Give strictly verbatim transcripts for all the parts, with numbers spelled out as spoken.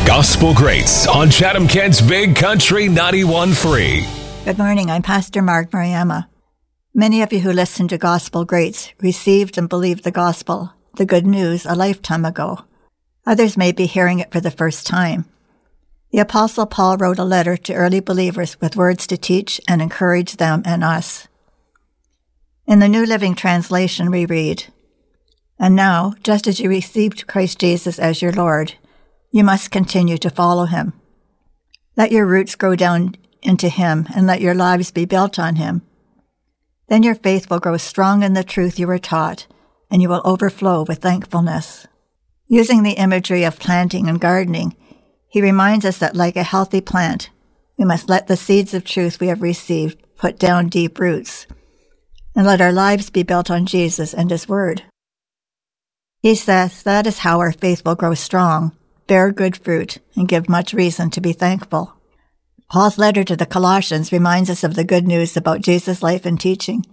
Gospel Greats on Chatham Kent's Big Country ninety-one point three. Good morning, I'm Pastor Mark Mariama. Many of you who listen to Gospel Greats received and believed the gospel, the good news, a lifetime ago. Others may be hearing it for the first time. The Apostle Paul wrote a letter to early believers with words to teach and encourage them and us. In the New Living Translation we read, "And now, just as you received Christ Jesus as your Lord, you must continue to follow him. Let your roots grow down into him and let your lives be built on him. Then your faith will grow strong in the truth you were taught, and you will overflow with thankfulness." Using the imagery of planting and gardening, he reminds us that like a healthy plant, we must let the seeds of truth we have received put down deep roots, and let our lives be built on Jesus and his word. He says that is how our faith will grow strong, bear good fruit, and give much reason to be thankful. Paul's letter to the Colossians reminds us of the good news about Jesus' life and teaching.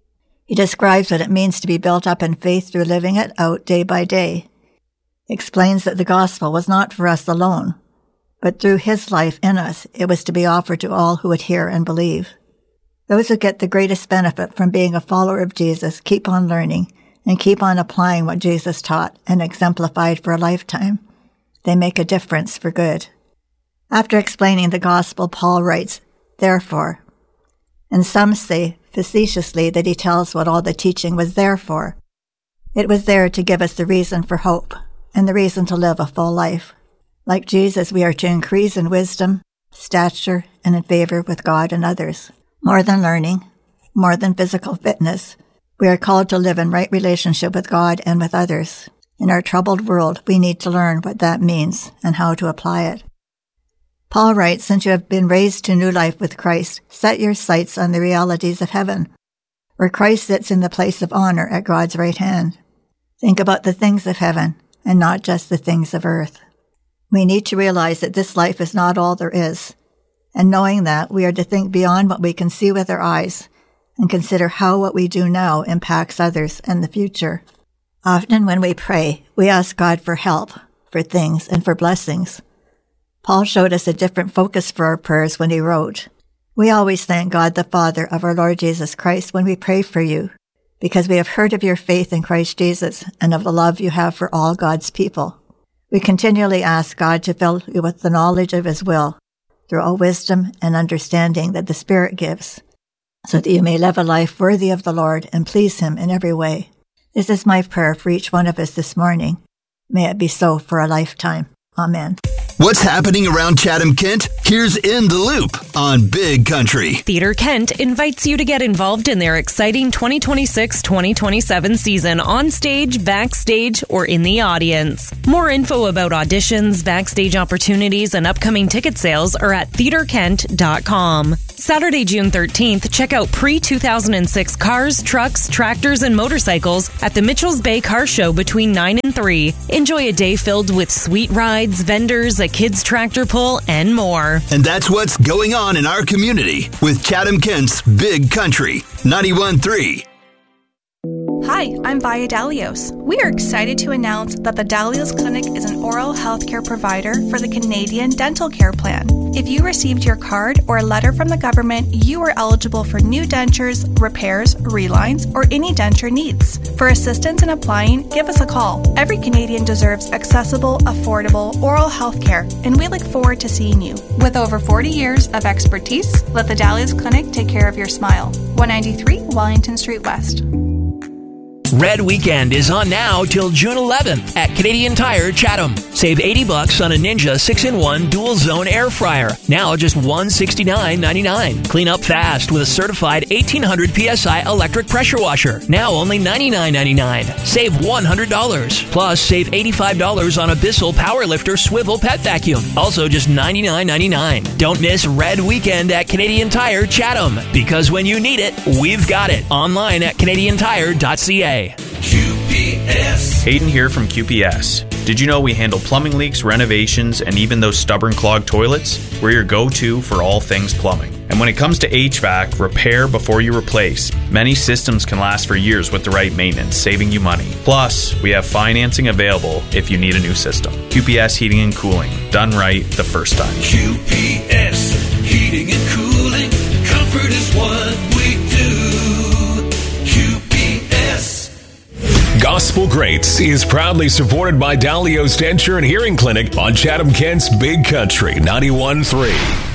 He describes what it means to be built up in faith through living it out day by day. He explains that the gospel was not for us alone, but through his life in us, it was to be offered to all who would hear and believe. Those who get the greatest benefit from being a follower of Jesus keep on learning and keep on applying what Jesus taught and exemplified for a lifetime. They make a difference for good. After explaining the gospel, Paul writes, "Therefore," and some say facetiously that he tells what all the teaching was there for. It was there to give us the reason for hope and the reason to live a full life. Like Jesus, we are to increase in wisdom, stature, and in favor with God and others. More than learning, more than physical fitness, we are called to live in right relationship with God and with others. In our troubled world, we need to learn what that means and how to apply it. Paul writes, "Since you have been raised to new life with Christ, set your sights on the realities of heaven, where Christ sits in the place of honor at God's right hand. Think about the things of heaven and not just the things of earth." We need to realize that this life is not all there is, and knowing that, we are to think beyond what we can see with our eyes and consider how what we do now impacts others and the future. Often when we pray, we ask God for help, for things, and for blessings. Paul showed us a different focus for our prayers when he wrote, "We always thank God the Father of our Lord Jesus Christ when we pray for you, because we have heard of your faith in Christ Jesus and of the love you have for all God's people. We continually ask God to fill you with the knowledge of his will, through all wisdom and understanding that the Spirit gives, so that you may live a life worthy of the Lord and please him in every way." This is my prayer for each one of us this morning. May it be so for a lifetime. Amen. What's happening around Chatham Kent? Here's In the Loop on Big Country. Theatre Kent invites you to get involved in their exciting twenty twenty-six twenty twenty-seven season on stage, backstage, or in the audience. More info about auditions, backstage opportunities, and upcoming ticket sales are at theatre kent dot com. Saturday, June thirteenth, check out pre two thousand six cars, trucks, tractors, and motorcycles at the Mitchells Bay Car Show between nine and three. Enjoy a day filled with sweet rides, vendors, a kids' tractor pull, and more. And that's what's going on in our community with Chatham Kent's Big Country ninety-one point three. Hi, I'm Vaya Dalios. We are excited to announce that the Dalios Clinic is an oral health care provider for the Canadian Dental Care Plan. If you received your card or a letter from the government, you are eligible for new dentures, repairs, relines, or any denture needs. For assistance in applying, give us a call. Every Canadian deserves accessible, affordable oral health care, and we look forward to seeing you. With over forty years of expertise, let the Dalios Clinic take care of your smile. one ninety-three Wellington Street West. Red Weekend is on now till June eleventh at Canadian Tire Chatham. Save eighty bucks on a Ninja six in one dual zone air fryer. Now just one hundred sixty-nine ninety-nine. Clean up fast with a certified eighteen hundred P S I electric pressure washer. Now only ninety-nine ninety-nine. Save one hundred dollars. Plus save eighty-five dollars on a Bissell Powerlifter swivel pet vacuum. Also just ninety-nine ninety-nine. Don't miss Red Weekend at Canadian Tire Chatham. Because when you need it, we've got it. Online at canadian tire dot c a. Q P S. Hayden here from Q P S. Did you know we handle plumbing leaks, renovations, and even those stubborn clogged toilets? We're your go-to for all things plumbing. And when it comes to H V A C, repair before you replace. Many systems can last for years with the right maintenance, saving you money. Plus, we have financing available if you need a new system. Q P S Heating and Cooling, done right the first time. Q P S Heating and Cooling, comfort is what we do. Q P S. Gospel Greats is proudly supported by Dalios Denture and Hearing Clinic on Chatham Kent's Big Country ninety-one point three.